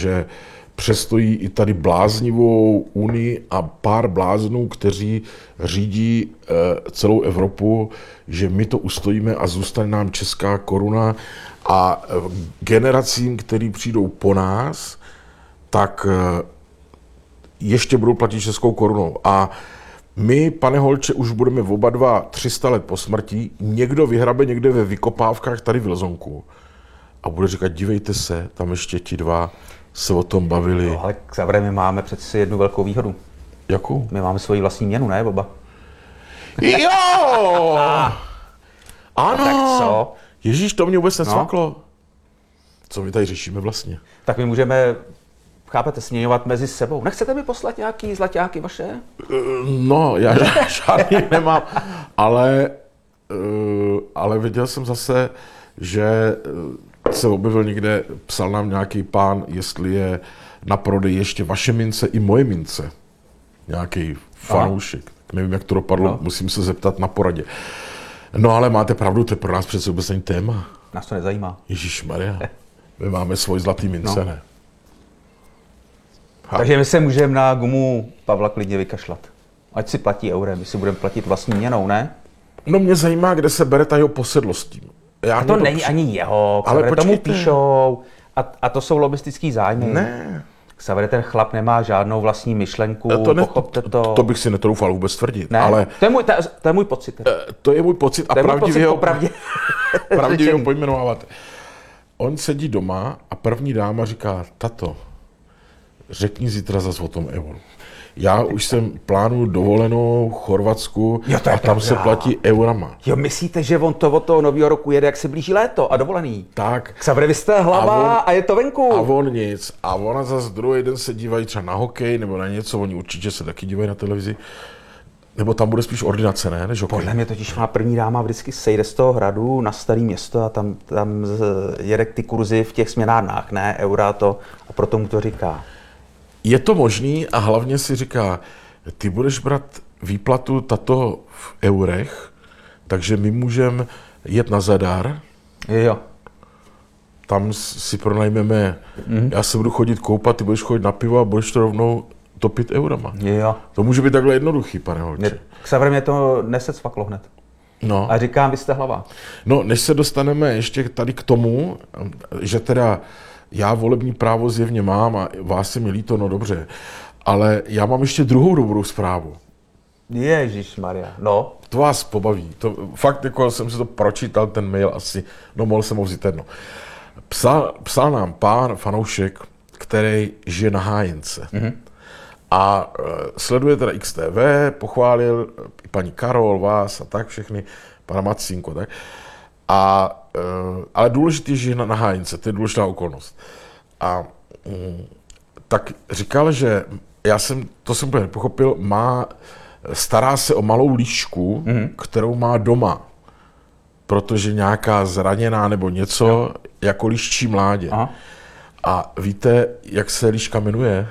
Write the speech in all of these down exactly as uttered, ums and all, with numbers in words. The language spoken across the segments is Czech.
že přestojí i tady bláznivou unii a pár bláznů, kteří řídí e, celou Evropu, že my to ustojíme a zůstane nám česká koruna a e, generacím, který přijdou po nás, tak e, ještě budou platit českou korunou. A my, pane Holče, už budeme oba dva tři sta let po smrti, někdo vyhrabe někde ve vykopávkách tady v Lzonku a bude říkat, dívejte se, tam ještě ti dva se o tom bavili. No, ale Xavere, my máme přeci jednu velkou výhodu. Jakou? My máme svoji vlastní měnu, ne, oba? Jo! Ano! Tak co? Ježíš, to mě vůbec nesvaklo. No. Co my tady řešíme vlastně? Tak my můžeme, chápete, směňovat mezi sebou. Nechcete mi poslat nějaký zlaťáky vaše? No, já žádný nemám, ale, ale viděl jsem zase, že se objevil někde, psal nám nějaký pán, jestli je na prodej ještě vaše mince i moje mince. Nějaký fanoušek. Nevím, jak to dopadlo, no. Musím se zeptat na poradě. No ale máte pravdu, to je pro nás přece vůbec není téma. Nás to nezajímá. Ježišmarja, my máme svoj zlatý mince, no. Ne? Ha. Takže my se můžeme na gumu Pavla klidně vykašlat. Ať si platí eurem, my si budeme platit vlastní měnou, ne? No mě zajímá, kde se bere ta jeho posedlost. Já a to není to... ani jeho, Xavere, tomu píšou a, a to jsou lobistický zájmy. Ne. Xavere, ten chlap nemá žádnou vlastní myšlenku, to ne, pochopte to. to. To bych si netroufal vůbec tvrdit, ne, ale... To je můj, to, to je můj pocit. To je můj pocit a pravdivě ho, pravdě... pravdivě ho pojmenovávat. On sedí doma a první dáma říká, tato, řekni zítra zase o tom euru. Já už jsem plánuju dovolenou v Chorvatsku jo, a tam se platí eurama. Jo, myslíte, že on to od toho nového roku jede, jak se blíží léto a dovolený? Tak. Xavere, vy jste hlava a, on, a je to venku. A on nic. A ona zase druhý den se dívají třeba na hokej nebo na něco, oni určitě se taky dívají na televizi. Nebo tam bude spíš ordinace, ne? Než hokej. Podle mě totiž má první dáma vždycky sejde z toho hradu na staré město a tam, tam jede ty kurzy v těch směnárnách, ne? Eura to a proto mu to říká. Je to možný a hlavně si říká, ty budeš brát výplatu tato v eurech, takže my můžeme jet na Zadar. Jo. Tam si pronajmeme, mm-hmm. Já se budu chodit koupat, ty budeš chodit na pivo a budeš to rovnou topit eurama. Jo. To může být takhle jednoduchý, pane Holče. Xavere, mě to nesecvaklo hned. No. A říkám, vy jste hlava. No, než se dostaneme ještě tady k tomu, že teda já volební právo zjevně mám a vás se mi líto, no dobře, ale já mám ještě druhou dobrou zprávu. Ježišmarja, no. To vás pobaví. To, fakt, jako jsem si to pročítal, ten mail asi, no mohl jsem ho vzít jedno. Psal, psal nám pán fanoušek, který žije na Hájence. Mm-hmm. A e, sleduje teda X T V, pochválil paní Karol, vás a tak všechny, pana Macínko, tak. A, e, ale důležitý je, že na, na Hájence, to je důležitá okolnost. A mm, tak říkal, že já jsem, to jsem úplně nepochopil, má, stará se o malou líšku, mm-hmm. kterou má doma, protože nějaká zraněná nebo něco, jo. Jako líščí mládě. Aha. A víte, jak se líška jmenuje?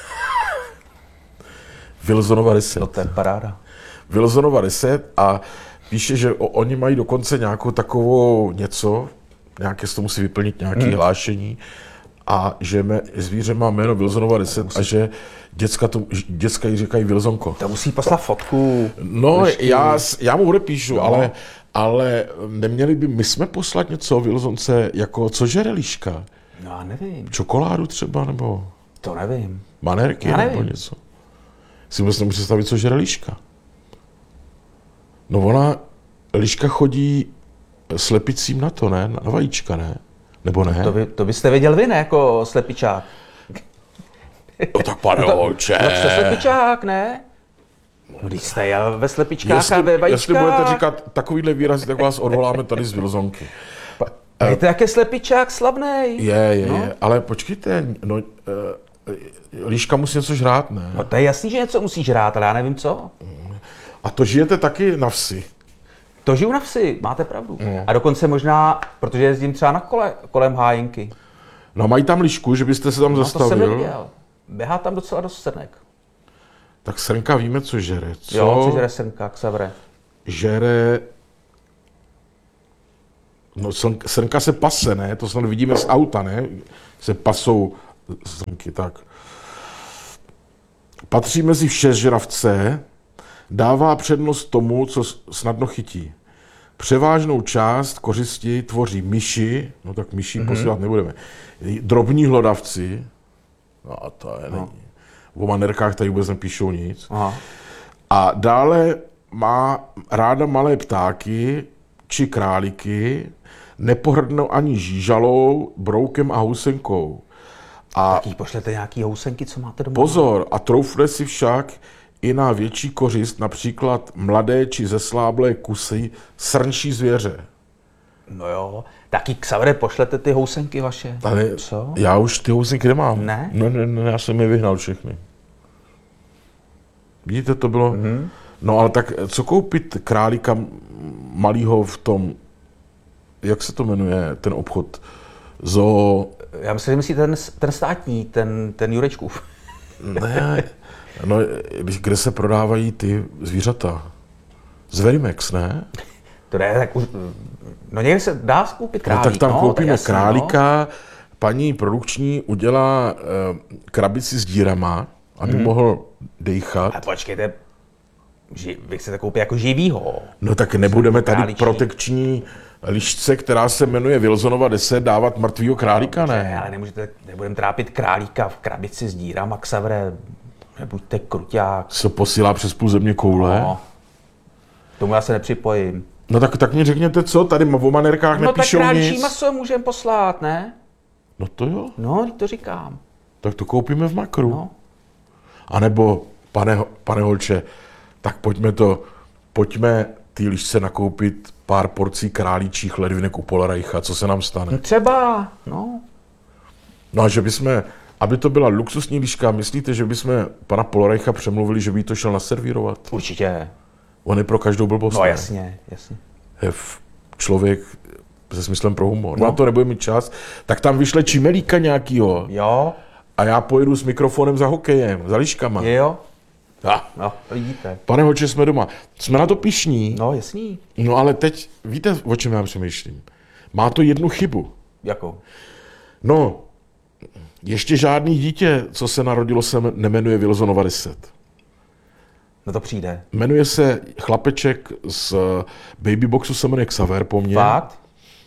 Wilsonova deset. No to je paráda. Wilsonova deset a píše, že o, oni mají dokonce nějakou takovou něco, nějaké se to musí vyplnit nějaké hmm. hlášení a že me, zvíře má jméno Wilsonova deset musí... a že děcka, to, děcka jí říkají Wilsonko. To musí poslat fotku. No, já, já mu odepíšu, no. ale, ale neměli by my jsme poslat něco o Wilsonce, jako co žere líška? No já nevím. Čokoládu třeba, nebo? To nevím. Manérky já nebo nevím. něco? Si vůbec nemůžu představit, co žere líška. No ona, líška chodí slepicím na to, ne? Na vajíčka, ne? Nebo ne? To, by, to byste věděl vy, ne? Jako slepičák. No tak pane no to, Holče. No jste slepičák, ne? No když jste jel ve slepičkách jestli, a ve vajíčkách. Jestli budete říkat takovýhle výrazy, tak vás odvoláme tady z Wilsonky. Je to jaký slepičák slavnej. Je, je, no? je. Ale počkejte, no... Uh, líška musí něco žrát, ne? No to je jasný, že něco musí žrát, ale já nevím co. A to žijete taky na vsi? To žiju na vsi, máte pravdu. No. A dokonce možná, protože jezdím třeba na kole, kolem Hájinky. No mají tam líšku, že byste se tam no, zastavil? To jsem neviděl. Běhá tam docela dost srnek. Tak srnka víme, co žere. Co, jo, co žere srnka, Xavere? Žere... No srnka se pase, ne? To snad vidíme z auta, ne? Se pasou zrnky, tak. Patří mezi všežravce, dává přednost tomu, co snadno chytí. Převážnou část kořisti tvoří myši, no tak myši mm-hmm. posílat nebudeme, drobní hlodavci, no a to je no. není. O manerkách tady vůbec nepíšou nic. Aha. A dále má ráda malé ptáky či králíky, nepohrdnou ani žížalou, broukem a housenkou. A tak jí pošlete nějaký housenky, co máte doma? Pozor, a troufne si však i na větší kořist, například mladé či zesláblé kusy srnčí zvěře. No jo, taky Xavere, pošlete ty housenky vaše. Ale co? Já už ty housenky nemám. Ne? No, ne, ne, já jsem je vyhnal všechny. Vidíte, to bylo... Mm-hmm. No ale tak co koupit králíka malýho v tom, jak se to jmenuje, ten obchod? Zoo... Já myslím, že myslíte ten, ten státní, ten, ten Jurečkův. Ne, no, kde se prodávají ty zvířata? Z Verimex, ne? To ne, tak už, no někde se dá koupit králík. No tak tam no, koupíme jasný, králíka, no. Paní produkční udělá uh, krabici s dírama, aby mm. mohl dejchat. A počkejte, ži, vy chcete koupit jako živýho. No tak nebudeme tady králičí. Protekční lišce, která se jmenuje Wilsonova deset, dávat mrtvýho králíka, ne? Ne, ale nemůžete, nebudeme trápit králíka v krabici s dírama, Xavere, nebuďte kruťák. Se posílá přes půl země koule? No, tomu já se nepřipojím. No tak, tak mi řekněte co, tady o manerkách no, nepíšou nic. No tak králičí maso můžeme poslat, ne? No to jo. No, to říkám. Tak to koupíme v Makru. No. A nebo, pane, pane Holče, tak pojďme to, pojďme ty lišce nakoupit pár porcí králíčích ledvinek u Polarajcha, co se nám stane? No třeba, no. No a že bychom, aby to byla luxusní liška, myslíte, že bychom pana Polarajcha přemluvili, že by to šel naservírovat? Určitě. On je pro každou blbost. No jasně, jasně. Je člověk se smyslem pro humor. No. Na to nebude mít čas, tak tam vyšle čimelíka nějakýho. Jo. A já pojedu s mikrofonem za hokejem, za liškama. Jo. Ah. No, vidíte. Pane Holče, jsme doma. Jsme na to pyšní. No, jasný. No ale teď, víte, o čem já přemýšlím? Má to jednu chybu. Jakou? No, ještě žádný dítě, co se narodilo, se nemenuje Wilsonova deset. No to přijde. Jmenuje se chlapeček z Babyboxu, se jmenuje Xaver po mně. Fakt?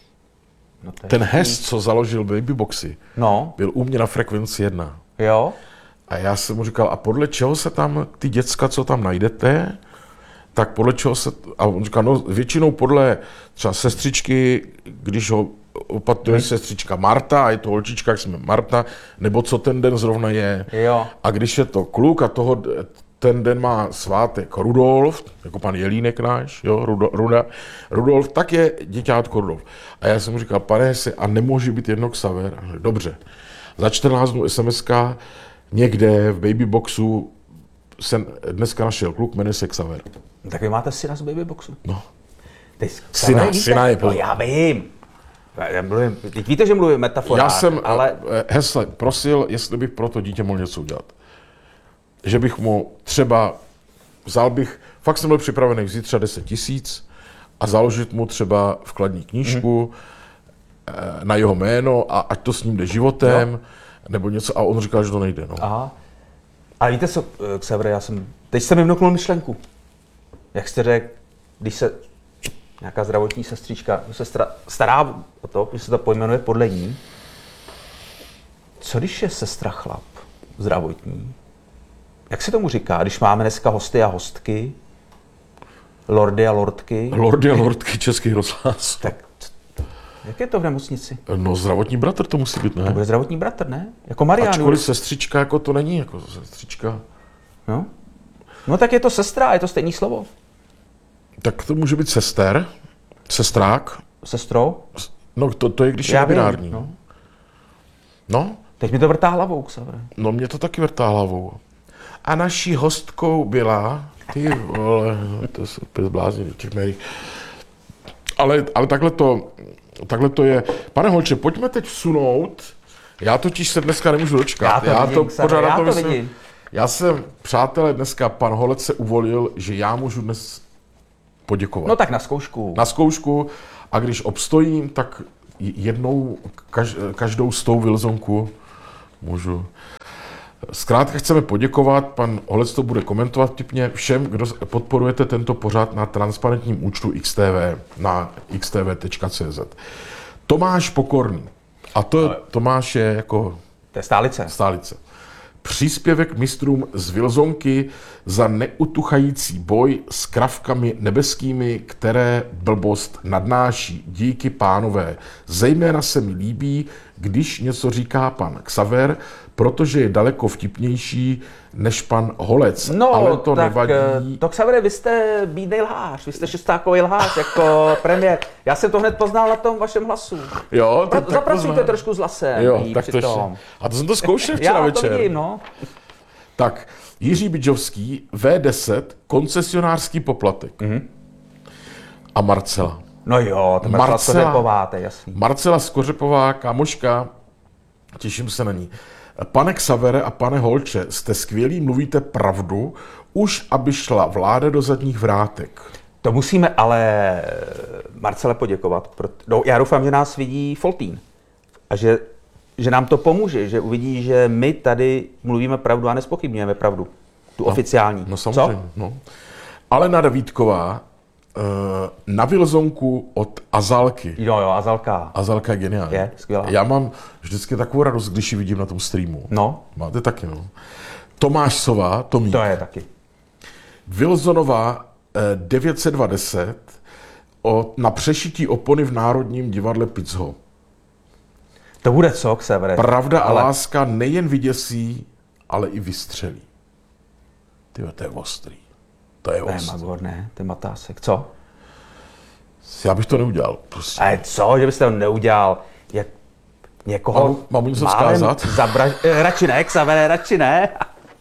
No ten Hess, co založil Babyboxy, no. byl u mě na frekvenci jedna. Jo. A já jsem mu říkal, a podle čeho se tam, ty děcka, co tam najdete, tak podle čeho se, a on říkal, no většinou podle třeba sestřičky, když ho opatuje hmm. sestřička Marta, a je to holčička, jak jsme Marta, nebo co ten den zrovna je. Jo. A když je to kluk a toho, ten den má svátek Rudolf, jako pan Jelínek náš, jo, Rudo, Ruda, Rudolf, tak je děťátko Rudolf. A já jsem mu říkal, pane Hesse, a nemůže být jedno Xaver? Dobře. Za čtrnáct dnů SMSka někde v Babyboxu jsem dneska našel kluk, jmenuje se Xaver. Tak vy máte syna z Babyboxu? No. Teď syna, víte? syna je... No já vím. Já mluvím, teď víte, že mluvím metaforách, já jsem, ale... Hesle, prosil, jestli bych pro to dítě mohl něco udělat. Že bych mu třeba, vzal bych, fakt jsem byl připravený vzít třeba deset tisíc a založit mu třeba vkladní knížku mm. na jeho jméno a ať to s ním jde životem, no. Nebo něco, a on říkal, že to nejde. No. Aha. A víte co, Xavere, já jsem, teď jsem mi vnuknul myšlenku. Jak jste řekl, když se nějaká zdravotní sestřička se stará o to, když se to pojmenuje podle ní, co když je sestra chlap zdravotní? Jak se tomu říká, když máme dneska hosty a hostky, lordy a lordky? Lordy a lordky, Český rozhlas. Tak jak je to v nemocnici? No zdravotní bratr to musí být, ne? To bude zdravotní bratr, ne? Jako Marián. Ačkoliv sestřička, jako to není, jako sestřička. No. No tak je to sestra, je to stejný slovo. Tak to může být sester, sestrák. Sestrou? No to, to je, když je binární. No. no. Teď mi to vrtá hlavou, Xavere. No mě to taky vrtá hlavou. A naší hostkou byla, ty vole, to jsou opět zbláznili v těch médiích. Ale, ale takhle, to, takhle to je. Pane Holče, pojďme teď vsunout. Já totiž se dneska nemůžu dočkat. Já to, já vidím, to pořád já to to myslím. vidím. Já jsem, přátelé, dneska pan Holec se uvolil, že já můžu dnes poděkovat. No tak na zkoušku. Na zkoušku. A když obstojím, tak jednou, kaž, každou z tou Wilsonku Můžu. Zkrátka chceme poděkovat, pan Holec to bude komentovat vtipně, všem, kdo podporujete tento pořad na transparentním účtu X T V na x t v tečka c z. Tomáš Pokorný. A to Tomáš je jako... To je stálice. Stálice. Příspěvek mistrům z Vilzonky za neutuchající boj s kravkami nebeskými, které blbost nadnáší. Díky, pánové. Zejména se mi líbí, když něco říká pan Xaver, protože je daleko vtipnější než pan Holec. No, ale to tak nevadí. to Xavere, vy jste bídnej lhář, vy jste šestákový lhář jako premiér. Já jsem to hned poznal na tom vašem hlasu. Jo, to, zapracujte trošku s hlasem. Jo, tak to ještě. A to jsem to zkoušel včera večer. Já to vidím, no. Tak, Jiří Bidžovský, V deset, koncesionářský poplatek. Mm-hmm. A Marcela. No jo, to Marcela Skořepová, to je jasný. Marcela Skořepová, kamoška, těším se na ní. Pane Xavere a pane Holče, jste skvělí, mluvíte pravdu, už aby šla vláda do zadních vrátek. To musíme ale Marcele poděkovat. No, já doufám, že nás vidí Foltín a že, že nám to pomůže, že uvidí, že my tady mluvíme pravdu a nespochybňujeme pravdu. Tu no, oficiální. No samozřejmě. No. Alena Davídková na Vilzonku od Azalky. Jo, jo, Azalka. Azalka je geniální. Je, skvělá. Já mám vždycky takovou radost, když ji vidím na tom streamu. No. Máte taky, no. Tomáš Sova, Tomík. To je taky. Vilzonová devět set dvacet od, na přešití opony v Národním divadle Pizho. To bude co, Xavere? Pravda ale... a láska nejen vyděsí, ale i vystřelí. Tyjo, to je ostrý. To je ostrý. To je Magor, ne? To je Matásek. Co? Já bych to neudělal. Prostě. Ale co, že byste to neudělal? Jak někoho mám, mám něco vzkázat? Zabra... Radši ne, Xavere, radši ne.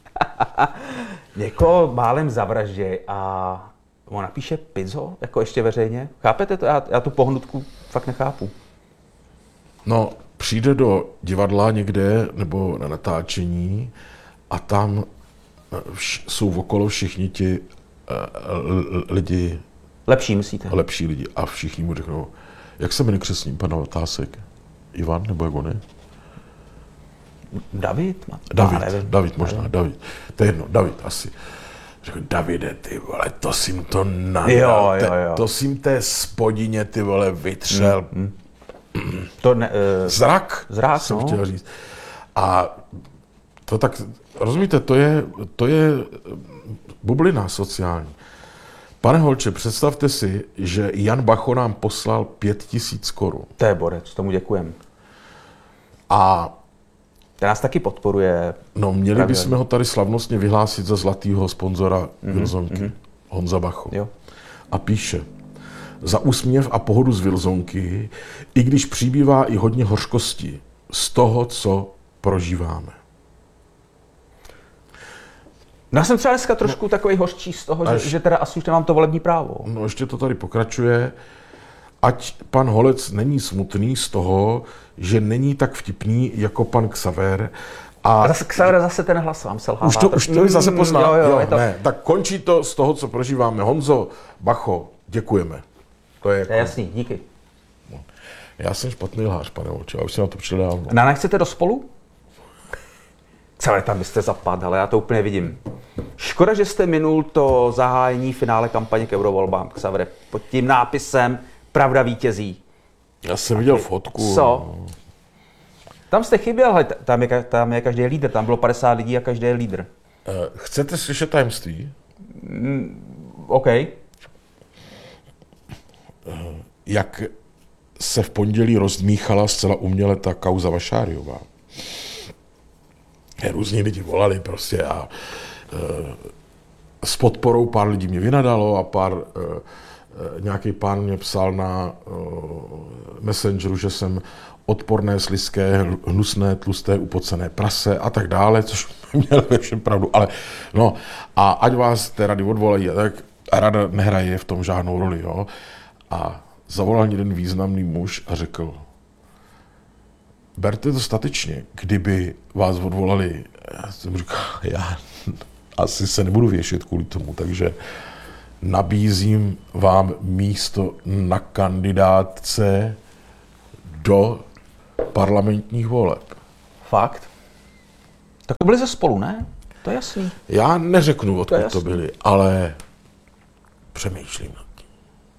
Někoho málem zavražděj a on napíše Pizzo, jako ještě veřejně. Chápete to? Já, já tu pohnutku fakt nechápu. No, přijde do divadla někde nebo na natáčení a tam vš- jsou okolo všichni ti uh, lidi... Lepší, myslíte? Lepší lidi. A všichni mu řeknou, jak se jmenuje křestní pan Otásek? Ivan nebo jak on je? David? David, no, David možná, nevím. David. To je jedno, David asi. Řekl, Davide, ty vole, to jsi to nadal, jo, jo, jo. to jsi té spodině, ty vole, vytřel. Mm, mm. To ne, uh, zrak, zrak, jsem no. chtěl říct. A to tak, rozumíte, to je, to je bublina sociální. Pane Holče, představte si, že Jan Bacho nám poslal pět tisíc korun. To je borec, tomu děkujem. A ten nás taky podporuje. No, měli pravidelně. Bychom ho tady slavnostně vyhlásit za zlatýho sponzora mm-hmm, Vilzonky, mm-hmm. Honza Bacho. Jo. A píše, za úsměv a pohodu z Vilzonky, i když přibývá i hodně hořkosti z toho, co prožíváme. No, já jsem třeba dneska trošku no, takový hořčí z toho, až, že, že teda asi už nemám to volební právo. No, ještě to tady pokračuje. Ať pan Holec není smutný z toho, že není tak vtipný jako pan Xaver. A, a zase Xaver zase ten hlas vám selhává. Už to, už to zase poznal. Jo, jo, jo, to... ne. Tak končí to z toho, co prožíváme. Honzo, Bacho, děkujeme. To je, jako... to je jasný, díky. No. Já jsem špatný lhář, pane Holče, já už jsem na to přišel dávno. Na nechcete do Spolu? Xaver, tam byste zapad, ale já to úplně vidím. Škoda, že jste minul to zahájení finále kampaně k eurovolbám, Xaver, pod tím nápisem Pravda vítězí. Já jsem viděl fotku. Co? No. Tam jste chyběl, ale tam je, tam je každý lídr, tam bylo padesát lidí a každý je lídr. Chcete slyšet tajemství? Mm, OK. Jak se v pondělí rozdmíchala zcela uměle ta kauza Vašáriová. Různí lidi volali prostě a e, s podporou pár lidí mě vynadalo a pár e, nějaký pán mě psal na uh, Messengeru, že jsem odporné, slizké, hnusné, tlusté, upocené prase a tak dále, což měl ve všem pravdu. Ale no, a ať vás té rady odvolají, tak rada nehraje v tom žádnou roli, jo. A zavolal jeden významný muž a řekl, berte to statečně, kdyby vás odvolali. Já jsem říkal, já asi se nebudu věšet kvůli tomu, takže nabízím vám místo na kandidátce do parlamentních voleb. Fakt? Tak to byli ze Spolu, ne? To je jasný. Já neřeknu, odkud to, to byli, ale přemýšlím nad tím.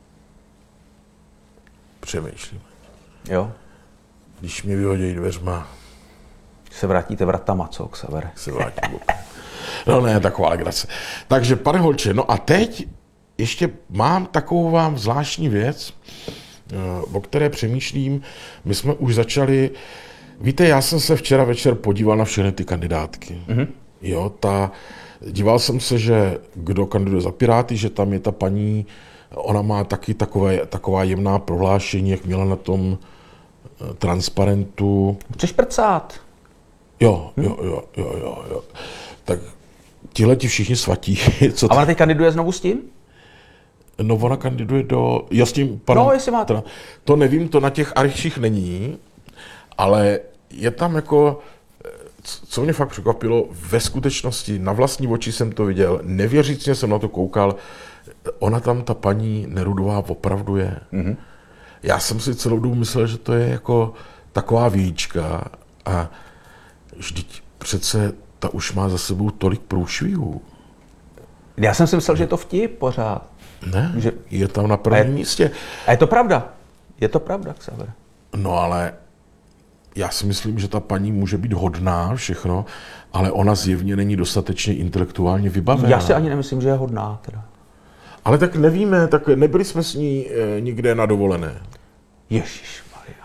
Přemýšlím. Jo. Když mě vyhodí dveřma, Se vrátíte vratama, co, Xavere? se vrátím bokem. No ne, taková legrace. Takže, pane Holče, no a teď ještě mám takovou vám zvláštní věc, o které přemýšlím. My jsme už začali, víte, já jsem se včera večer podíval na všechny ty kandidátky. Mm-hmm. Jo, ta, díval jsem se, že kdo kandiduje za Piráty, že tam je ta paní, ona má taky takové, taková jemná prohlášení, jak měla na tom transparentu. Chceš prcát? Jo, jo, jo, jo, jo, jo. Tak tihle ti všichni svatí. Co a ona teď kandiduje znovu s tím? No, ona kandiduje do... Já s tím panem... No, jestli máte. To nevím, to na těch archích není, ale je tam jako... Co mě fakt překvapilo, ve skutečnosti, na vlastní oči jsem to viděl, nevěřícně jsem na to koukal, ona tam, ta paní Nerudová, opravdu je. Mm-hmm. Já jsem si celou dobu myslel, že to je jako taková vějíčka a vždyť přece ta už má za sebou tolik průšvihů. Já jsem si myslel, že je to vtip pořád. Ne, že... je tam na prvním je... místě. A je to pravda. Je to pravda, Xaver. No ale já si myslím, že ta paní může být hodná všechno, ale ona zjevně není dostatečně intelektuálně vybavená. Já si ani nemyslím, že je hodná teda. Ale tak nevíme, tak nebyli jsme s ní e, nikde na dovolené. Ježišmarja.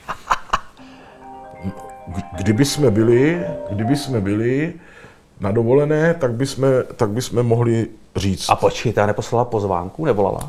Kdyby jsme byli, kdyby jsme byli na dovolené, tak bychom, tak bychom mohli říct. A počkejte, a neposlala pozvánku, nevolala?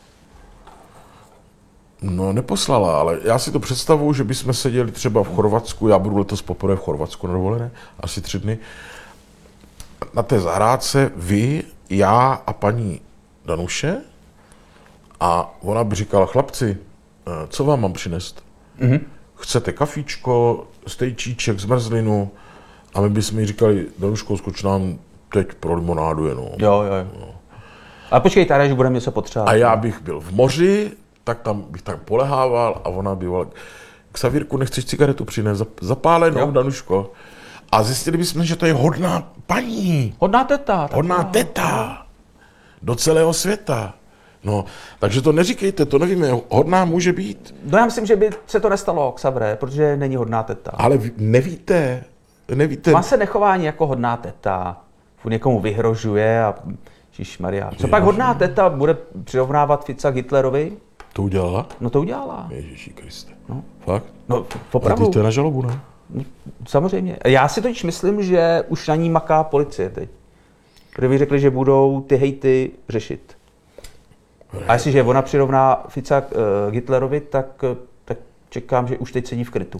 No, neposlala, ale já si to představuji, že bychom seděli třeba v Chorvatsku, já budu letos poprvé v Chorvatsku na dovolené, asi tři dny, na té zahrádce vy, já a paní Danuše, a ona by říkala, chlapci, co vám mám přinést? Mm-hmm. Chcete kafíčko, stejčíček, zmrzlinu? A my bychom jí říkali, Danuško, skoč nám teď pro limonádu jenom. Jo, jo, jo. No. Ale počkejte, až budeme něco potřebovat. A já bych byl v moři, tak tam bych tam polehával a ona by volala, Xavírku, nechceš cigaretu přinést? Zapálenou, jo. Danuško. A zjistili bychom, že to je hodná paní. Hodná teta. Hodná teta. Do celého světa. No, takže to neříkejte, to nevíme, hodná může být. No já myslím, že by se to nestalo, Xavre, protože není hodná teta. Ale vy nevíte, nevíte. Má se nechování jako hodná teta. Furt někomu vyhrožuje a Ježišmarja. Co pak hodná teta bude přirovnávat Fica k Hitlerovi? To udělala? No to udělala. Ježiši Kriste. No. Fakt? No, opravdu. A to je na žalobu, ne? Samozřejmě. Já si totiž myslím, že už na ní maká policie teď. Protože řekli, že budou ty hejty řešit. A jestliže ona přirovná Fica k uh, Hitlerovi, tak, tak čekám, že už teď sedí v krytu.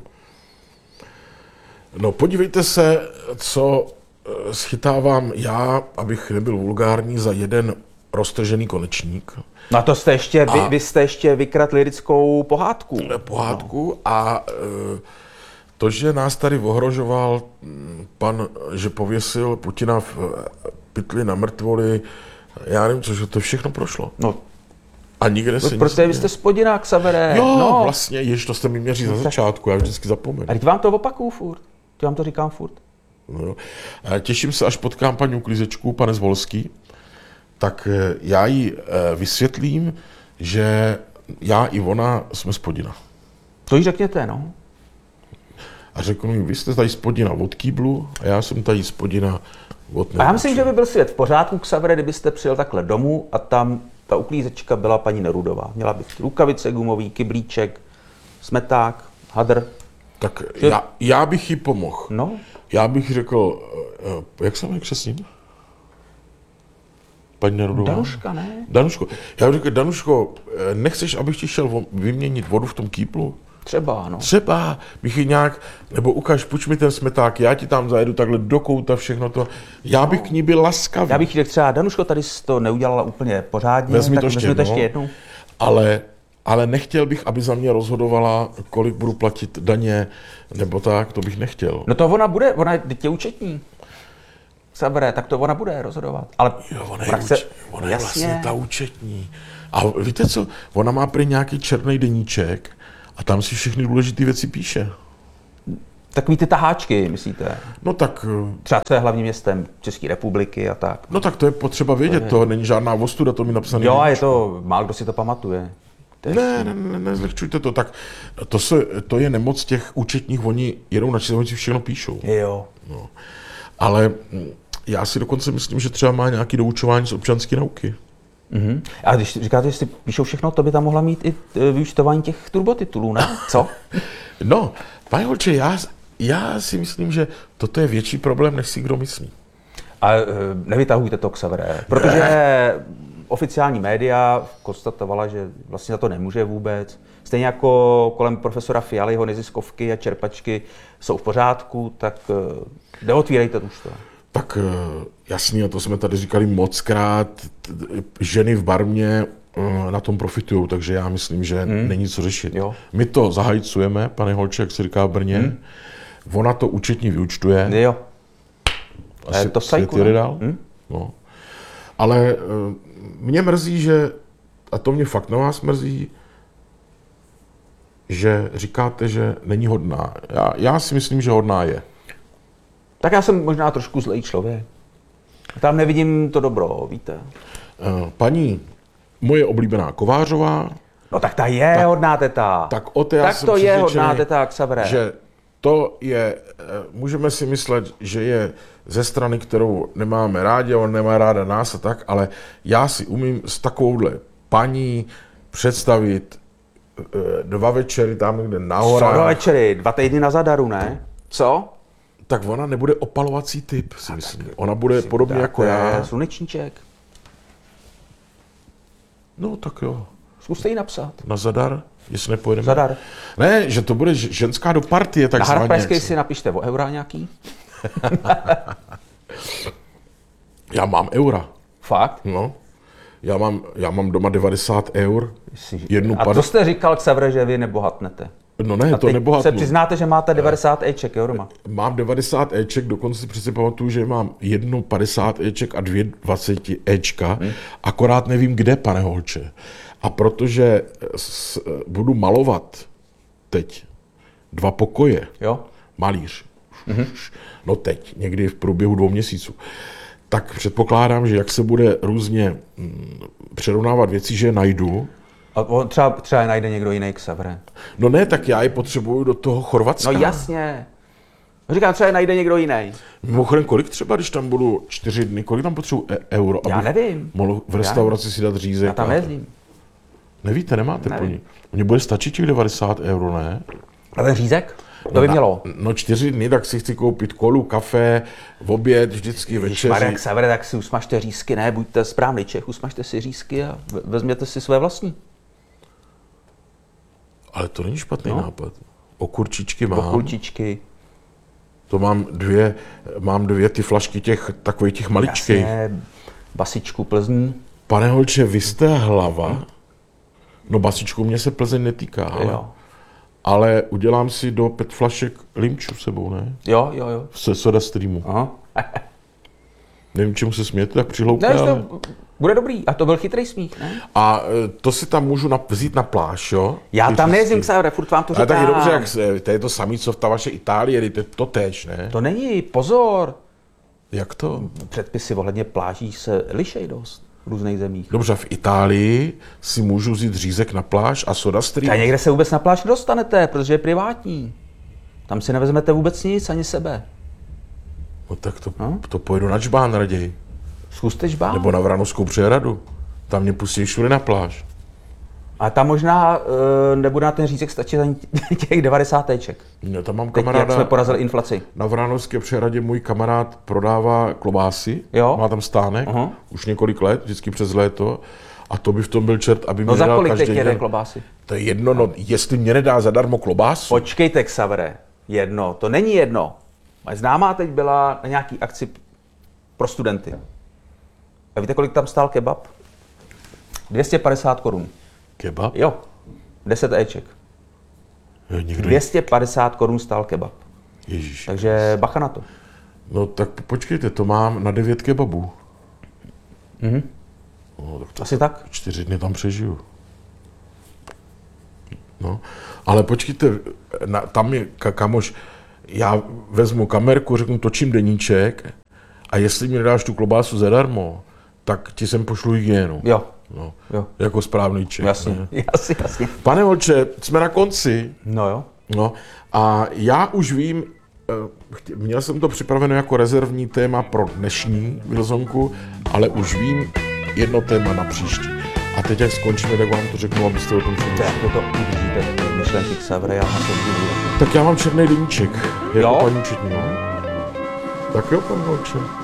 No podívejte se, co schytávám já, abych nebyl vulgární, za jeden roztržený konečník. No a to jste ještě, vy, vy jste ještě vykradl lirickou pohádku. Pohádku no. A e, to, že nás tady ohrožoval pan, že pověsil Putina v pytli na mrtvoli, já nevím, cože to všechno prošlo. No. A nikde se Protože vy jste spodina, Xavere. Jo, no. Vlastně, jež to jste mi měří za začátku, já vždycky zapomenu. A teď vám to opakuju furt. Teď vám to říkám furt. No, těším se, až potkám paní uklízečku, pane Zvolský, tak já jí vysvětlím, že já i ona jsme spodina. To jí řekněte, no. A řeknu jí, vy jste tady spodina od kýblu a já jsem tady spodina od nemoči. A já myslím, že by byl svět v pořádku, Xavere, kdybyste přijel takhle domů a tam ta uklízečka byla paní Nerudová. Měla by rukavice gumový, kyblíček, smeták, hadr. Tak že... já, já bych jí pomohl. No. Já bych řekl, jak se jmenuje křesním? Paní Nerudová? Danuška, ne? Danuško. Já bych řekl, Danuško, nechceš, abych ti šel vyměnit vodu v tom kýplu? Třeba, no. Třeba bych ji nějak, nebo ukaž, půjč mi ten smeták, já ti tam zajedu takhle do kouta, všechno to. Já bych no. k ní byl laskavý. Já bych řekl třeba, Danuško, tady jsi to neudělala úplně pořádně, vezmi tak to ještě, vezmi to no. ještě jednou. Ale, ale nechtěl bych, aby za mě rozhodovala, kolik budu platit daně, nebo tak, to bych nechtěl. No to ona bude, ona je dítě účetní. Sabere, tak to ona bude rozhodovat. Ale jo, ona je, praxe, uč, ona je vlastně ta účetní. A víte co, ona má prý nějaký černý deníček a tam si všechny důležité věci píše. Takový ty taháčky, myslíte? No tak... Třeba co je hlavním městem České republiky a tak. No tak to je potřeba vědět, to, je... to není žádná ostuda, to mi napsané. Jo, a je to, málo kdo si to pamatuje. Ne, ne, ne, nezlehčujte to, tak to, se, to je nemoc těch účetních, oni jedou na číslo, oni si všechno píšou. Jo. No. Ale já si dokonce myslím, že třeba má nějaké doučování z občanské nauky. Mm-hmm. A když říkáte, že si píšou všechno, to by tam mohla mít i vyúčtování těch turbotitulů, ne? Co? No, pane Holče, já, já si myslím, že toto je větší problém, než si kdo myslí. A nevytahujte to, Xavere, protože ne. Oficiální média konstatovala, že vlastně za to nemůže vůbec. Stejně jako kolem profesora Fialy, jeho neziskovky a čerpačky jsou v pořádku, tak neotvírejte už to. Tak jasně, a to jsme tady říkali mockrát, ženy v Barmě na tom profitují, takže já myslím, že hmm. není co řešit. Jo. My to zahajcujeme, pane Holče, jak se říká v Brně, hmm. ona to účetní vyúčtuje. Jo. Asi to sajku, dál. Hmm? No. Ale mě mrzí, že, a to mě fakt na vás mrzí, že říkáte, že není hodná. Já, já si myslím, že hodná je. Tak já jsem možná trošku zlej člověk. Tam nevidím to dobro, víte. Paní, moje oblíbená Kovářová. No tak ta je tak, hodná teta. Tak o té já tak jsem to je hodná teta, Xavere. Že to je, můžeme si myslet, že je ze strany, kterou nemáme rádi, on nemá ráda nás a tak, ale já si umím s takovouhle paní představit dva večery tam někde na horách. Co dva večery? Dva týdny na Zadaru, ne? Co? Tak ona nebude opalovací typ, si myslím. Ona bude podobně jako já. Slunečníček. No tak jo. Zkuste jí napsat. Na Zadar, jestli nepojedeme. Zadar. Ne, že to bude ženská do partie, takzvaně. Na Hradpražské si napište o eura nějaký. Já mám eura. Fakt? No. Já mám, já mám doma devadesát eur. Jednu a to jste říkal, Xavere, že vy nebohatnete. No ne, a to nebohatnu. se přiznáte, že máte devadesát éček, jo, doma? Mám devadesát éček, dokonce si přece pamatuju, že mám jednu padesát éček a dvě dvacet éčka, hmm. akorát nevím kde, pane Holče. A protože s, budu malovat teď dva pokoje, jo? Malíř, hmm. no teď, někdy v průběhu dvou měsíců, tak předpokládám, že jak se bude různě mm, přerovnávat věci, že je najdu. A on třeba, třeba je najde někdo jiný, Xavere. No ne, tak já je potřebuju do toho Chorvatska. No jasně. Říkám, třeba je najde někdo jiný. Mimochodem, kolik třeba, když tam budu čtyři dny, kolik tam potřebuji e- euro? Já nevím. Mohl v restauraci si dát řízek. Já tam nejezdím. Nevíte, nemáte po ní. Mně bude stačit těch devadesát euro, ne? A ten řízek? To by mělo. No, no čtyři dny, tak si chci koupit kolu, kafe, v oběd, vždycky večeři. Marek Xavere, tak si usmažte řízky, ne? Buďte správný Čech, usmažte si řízky a vezměte si své vlastní. Ale to není špatný no. nápad. Okurčičky mám. Okurčičky. To mám dvě, mám dvě ty flašky těch, takových těch maličkých. Jasně, basičku Plzní. Pane Holče, vy jste hlava. Hmm. No basičku mě se Plzeň netýká, ale, jo. ale udělám si do pět flašek limču sebou, ne? Jo, jo, jo. Se Soda Streamu. Aha. Nevím, čemu se smějete, tak přihloupě, ne, ale... to bude dobrý. A to byl chytrý smích, ne? A to si tam můžu na, vzít na pláž, jo? Já tam nejezdím, Xavere, furt vám to říkám. Ale tak je dobře, jak se, to je to samý, co v ta vaše Itálie, to je to též, ne? To není, pozor. Jak to? Předpisy ohledně pláží se lišej dost v různých zemích. Dobře, v Itálii si můžu vzít řízek na pláž a Soda Stream. A někde se vůbec na pláž nedostanete, protože je privátní. Tam si nevezmete vůbec nic, ani sebe. No tak to, no? to pojedu na Džbán raději. Zkuste Džbán. Nebo na Vranovskou přehradu. Tam mě pustí všude na pláž. A tam možná uh, nebude na ten řízek stačit ani těch devadesát éček. Já tam mám teď, kamaráda. jak jsme porazili inflaci. Na Vranovské přehradě můj kamarád prodává klobásy. Jo? Má tam stánek. Uh-huh. Už několik let, vždycky přes léto. A to by v tom byl čert, aby no mi nedal každý den. No za kolik teď jede klobásy? To je jedno, no, jestli mě nedá zadarmo klobásu. Počkejte, Xavere. Jedno, to není jedno. Moje známá teď byla na nějaký akci pro studenty. A víte, kolik tam stál kebab? dvě stě padesát korun. Kebab? Jo, deset éček. Někdo... dvě stě padesát korun stál kebab. Ježíš. Takže bacha na to. No tak počkejte, to mám na devět kebabů. Mhm. No, tak to asi tak? Čtyři dny tam přežiju. No, ale počkejte, na, tam je ka, kamoš, já vezmu kamerku, řeknu, točím deníček a jestli mi nedáš tu klobásu zadarmo, tak ti sem pošlu hygienu. Jo. No, jo. Jako správný Čech. Jasně, jasně, jasně. Pane Olče, jsme na konci. No jo. No, a já už vím, měl jsem to připraveno jako rezervní téma pro dnešní Wilsonku, ale už vím jedno téma na příští. A teď, jak skončíme, tak vám to řeknu, abyste o tom přemýšleli. Jako to udržíte, myšlenky Xavera, já na to budu. Tak já mám černý deníček, jako Jo? paní účetní. Tak jo, pan Olče.